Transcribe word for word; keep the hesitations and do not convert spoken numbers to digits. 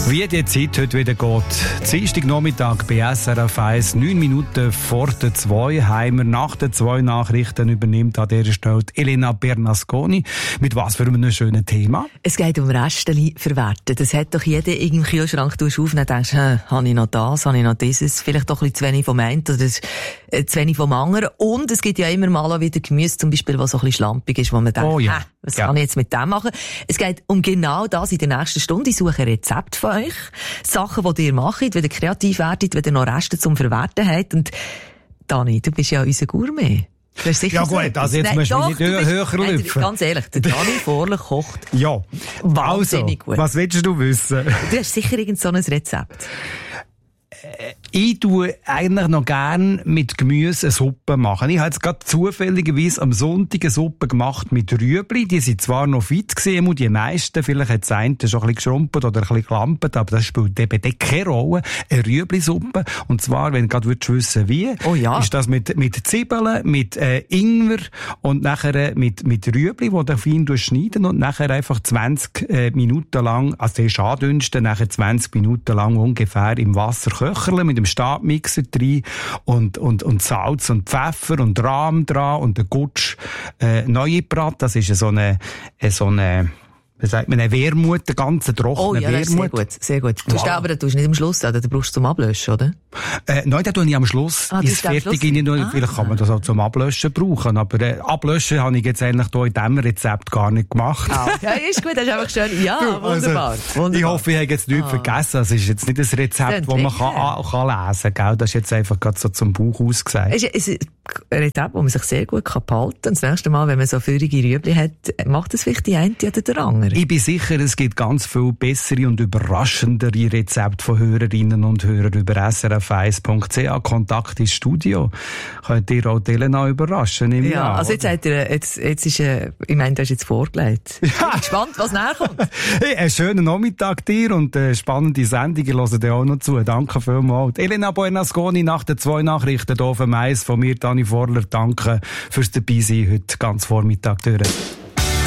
Wie die Zeit heute wieder geht. Dienstagnachmittag bei S R F eins, neun Minuten vor der zwei, haben wir nach den zwei Nachrichten übernimmt an dieser Stelle Elena Bernasconi. Mit was für einem schönen Thema? Es geht um Resteli verwerten. Das hat doch jeder in den Kühlschrank aufnehmen und denkst, habe ich noch das, habe ich noch dieses, vielleicht doch ein bisschen zu wenig vom einen oder äh, zu wenig vom anderen. Und es gibt ja immer mal auch wieder Gemüse, zum Beispiel, was so ein bisschen schlampig ist, wo man denkt, oh ja. was ja. kann ich jetzt mit dem machen? Es geht um genau das in der nächsten Stunde. Ich suche ein Rezept von euch. Sachen, die ihr macht, wenn ihr kreativ werdet, wenn ihr noch Reste zum Verwerten habt. Und Dani, du bist ja unser Gourmet. Du hast sicher ja gut, so also jetzt musst du nicht höher lüpfen. Ganz ehrlich, der Dani Vorlich kocht ja. wahnsinnig also, gut. Was willst du wissen? Du hast sicher irgend so ein Rezept. Ich tue eigentlich noch gern mit Gemüse eine Suppe machen. Ich habe jetzt gerade zufälligerweise am Sonntag eine Suppe gemacht mit Rüebli. Die sind zwar noch fit gewesen, und die meisten, vielleicht hat das eine schon ein bisschen geschrumpelt oder ein bisschen gelampert, aber das spielt eben keine Rolle. Eine Rüebli-Suppe. Und zwar, wenn du gerade wissen wie, oh ja. ist das mit, mit Zwiebeln, mit äh, Ingwer und nachher mit, mit Rüebli, die du fein schneiden und nachher einfach zwanzig äh, Minuten lang, also der ist andünsten, nachher zwanzig Minuten lang ungefähr im Wasser köcherle mit dem Stabmixer drin und, und, und Salz und Pfeffer und Rahm dran und der Gutsch äh, Neubrat. Das ist so eine, so eine, wie sagt man, eine Wermut, eine ganze trockene oh, ja, Wermut. Sehr gut, sehr gut. Du wow. aber den tust du nicht am Schluss, oder? Den brauchst du zum Ablöschen, oder? Äh, nein, den tue ich am Schluss. Ah, ist fertig. Ah. Vielleicht kann man das auch zum Ablöschen brauchen. Aber äh, Ablöschen habe ich jetzt eigentlich hier in diesem Rezept gar nicht gemacht. Ah, ja, ist gut, das ist einfach schön. Ja, du, wunderbar, also, wunderbar. Ich hoffe, ich habe jetzt nichts ah. vergessen. Es ist jetzt nicht ein Rezept, das man kann, kann lesen kann. Das ist jetzt einfach gerade so zum Bauch ausgesagt. Es ist ein Rezept, das man sich sehr gut behalten kann. Das nächste Mal, wenn man so feurige Rüebli hat, macht es vielleicht die eine oder der andere. Ich bin sicher, es gibt ganz viel bessere und überraschendere Rezepte von Hörerinnen und Hörern über S R F eins Punkt C A. Kontakt ins Studio. Könnt ihr auch Elena überraschen im Ja, Jahr, also jetzt hat er, jetzt, jetzt ist, äh, ich meine, du hast jetzt vorgelegt. Ich bin gespannt, was nachher kommt. Hey, einen schönen Nachmittag dir und eine spannende Sendung. Ich höre dir auch noch zu. Danke vielmals. Elena Bernasconi nach den zwei Nachrichten hier auf dem Eis von mir, Dani Vorler. Danke fürs Dabeisein heute ganz Vormittag durch.